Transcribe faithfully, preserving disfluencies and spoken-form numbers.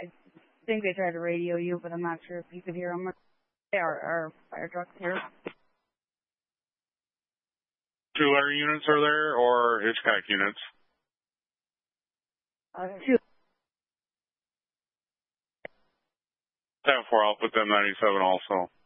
I think they tried to radio you, but I'm not sure if you could hear them. Our, our fire trucks here. Two letter units are there, or Hitchcock units? Uh, two. ten four, I'll put them ninety-seven also.